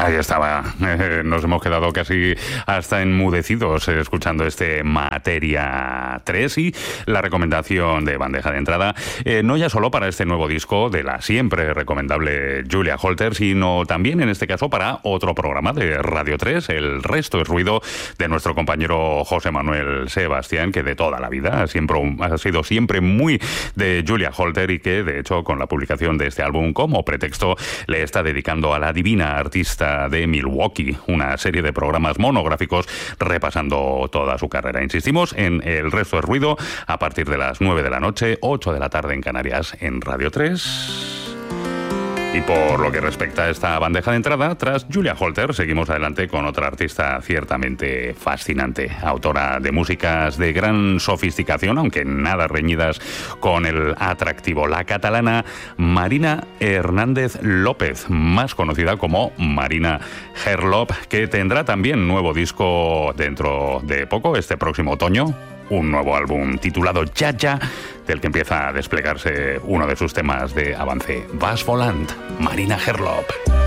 Ahí estaba. Nos hemos quedado casi hasta enmudecidos escuchando este Materia 3 y la recomendación de bandeja de entrada, no ya solo para este nuevo disco de la siempre recomendable Julia Holter, sino también en este caso para otro programa de Radio 3, El Resto es Ruido, de nuestro compañero José Manuel Sebastián, que de toda la vida ha sido siempre muy de Julia Holter y que de hecho con la publicación de este álbum como pretexto le está dedicando a la divina artista de Milwaukee una serie de programas monográficos repasando toda su carrera. Insistimos en El Resto es Ruido a partir de las 9 de la noche, 8 de la tarde en Canarias, en Radio 3. Y por lo que respecta a esta bandeja de entrada, tras Julia Holter, seguimos adelante con otra artista ciertamente fascinante, autora de músicas de gran sofisticación, aunque nada reñidas con el atractivo, la catalana Marina Hernández López, más conocida como Marina Herlop, que tendrá también nuevo disco dentro de poco, este próximo otoño. Un nuevo álbum titulado Ya Ya, del que empieza a desplegarse uno de sus temas de avance, Vas Volant, Marina Herlop.